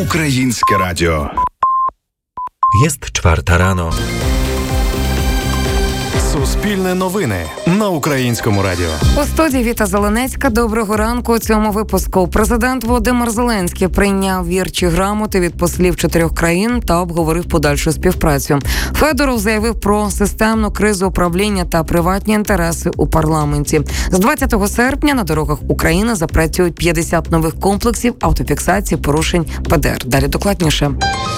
Українське радіо. Jest 4 rano. Суспільне новини на Українському радіо. У студії Віта Зеленецька. Доброго ранку. У цьому випуску президент Володимир Зеленський прийняв вірчі грамоти від послів 4 країн та обговорив подальшу співпрацю. Федоров заявив про системну кризу управління та приватні інтереси у парламенті. З 20 серпня на дорогах України запрацюють 50 нових комплексів автофіксації порушень ПДР. Далі докладніше.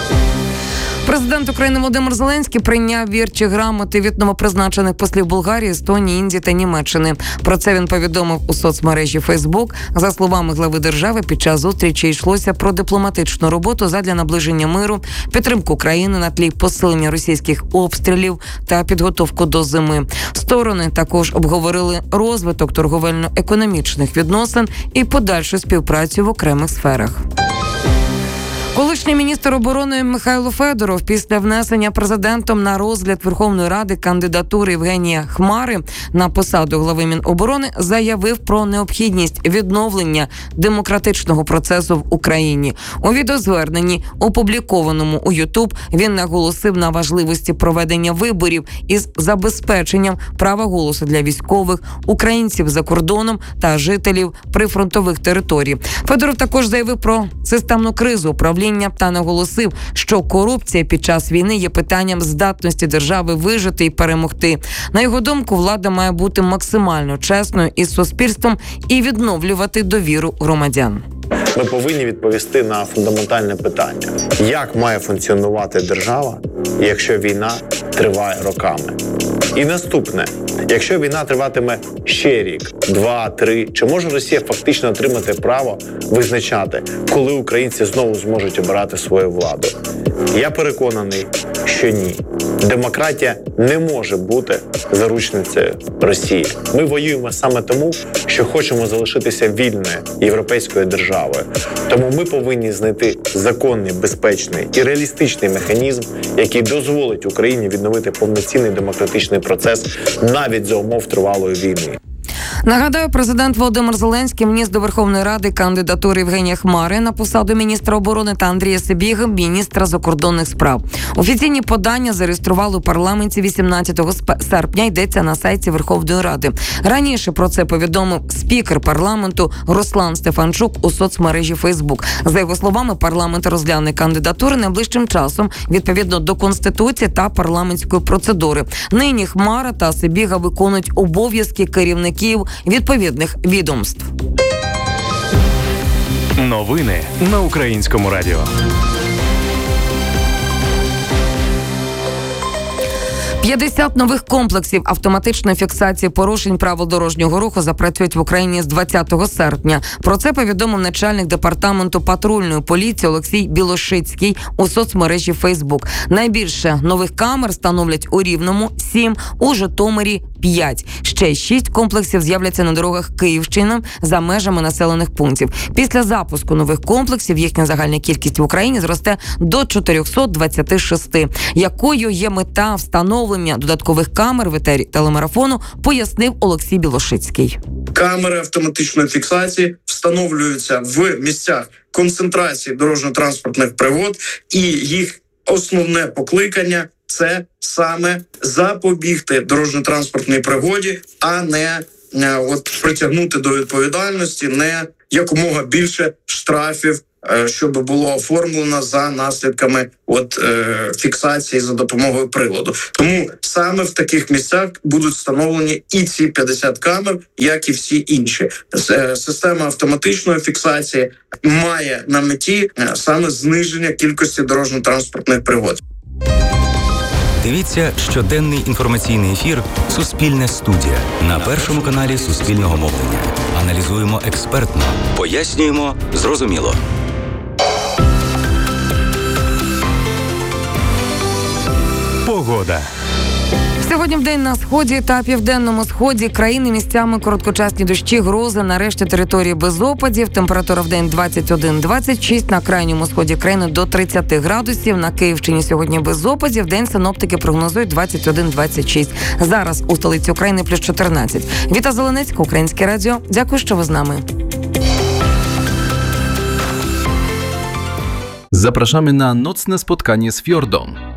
Президент України Володимир Зеленський прийняв вірчі грамоти від новопризначених послів Болгарії, Естонії, Індії та Німеччини. Про це він повідомив у соцмережі Facebook. За словами глави держави, під час зустрічі йшлося про дипломатичну роботу задля наближення миру, підтримку країни на тлі посилення російських обстрілів та підготовку до зими. Сторони також обговорили розвиток торговельно-економічних відносин і подальшу співпрацю в окремих сферах. Колишній міністр оборони Михайло Федоров після внесення президентом на розгляд Верховної Ради кандидатури Євгенія Хмари на посаду глави Міноборони заявив про необхідність відновлення демократичного процесу в Україні. У відеозверненні, опублікованому у YouTube, він наголосив на важливості проведення виборів із забезпеченням права голосу для військових, українців за кордоном та жителів прифронтових територій. Федоров також заявив про системну кризу управління та наголосив, що корупція під час війни є питанням здатності держави вижити і перемогти. На його думку, влада має бути максимально чесною із суспільством і відновлювати довіру громадян. Ми повинні відповісти на фундаментальне питання. Як має функціонувати держава, якщо війна триває роками? І наступне. Якщо війна триватиме ще рік, 2, 3, чи може Росія фактично отримати право визначати, коли українці знову зможуть обирати свою владу? Я переконаний, що ні. Демократія не може бути заручницею Росії. Ми воюємо саме тому, що хочемо залишитися вільною європейською державою. Тому ми повинні знайти законний, безпечний і реалістичний механізм, який дозволить Україні відновити повноцінний демократичний процес навіть за умов тривалої війни. Нагадаю, президент Володимир Зеленський вніс до Верховної Ради кандидатури Євгенія Хмари на посаду міністра оборони та Андрія Сибіги, міністра закордонних справ. Офіційні подання зареєстрували у парламенті 18 серпня, йдеться на сайті Верховної Ради. Раніше про це повідомив спікер парламенту Руслан Стефанчук у соцмережі Facebook. За його словами, парламент розгляне кандидатури найближчим часом відповідно до Конституції та парламентської процедури. Нині Хмара та Сибіга виконують обов'язки керівників відповідних відомств. Новини на Українському радіо. 50 нових комплексів автоматичної фіксації порушень правил дорожнього руху запрацюють в Україні з 20 серпня. Про це повідомив начальник департаменту патрульної поліції Олексій Білошицький у соцмережі Facebook. Найбільше нових камер встановлять у Рівному – 7, у Житомирі – 5. Ще 6 комплексів з'являться на дорогах Київщини за межами населених пунктів. Після запуску нових комплексів їхня загальна кількість в Україні зросте до 426. Якою є мета встановлення додаткових камер в етері телемарафону, пояснив Олексій Білошицький. Камери автоматичної фіксації встановлюються в місцях концентрації дорожньо-транспортних пригод, і їх основне покликання – це саме запобігти дорожньо-транспортній пригоді, а не притягнути до відповідальності, не якомога більше штрафів, щоб було оформлено за наслідками фіксації за допомогою приладу. Тому саме в таких місцях будуть встановлені і ці 50 камер, як і всі інші. Система автоматичної фіксації має на меті саме зниження кількості дорожньо-транспортних пригод. Дивіться щоденний інформаційний ефір «Суспільне студія» на Першому каналі Суспільного мовлення. Аналізуємо експертно, пояснюємо зрозуміло. Погода. Сьогодні вдень на сході та південному сході країни місцями короткочасні дощі, грози, на решті території без опадів. Температура вдень 21-26, на крайньому сході країни до 30 градусів. На Київщині сьогодні без опадів, вдень синоптики прогнозують 21-26. Зараз у столиці України плюс 14. Віта Зеленецька, Українське радіо. Дякую, що ви з нами. Zapraszamy na nocne spotkanie z Fiordą.